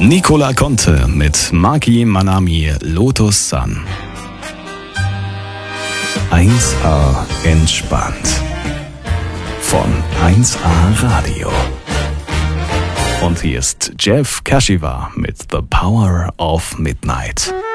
Nicola Conte mit Maki Manami Lotus Sun. 1A entspannt. Von 1A Radio. Und hier ist Jeff Kashiwa mit The Power of Midnight.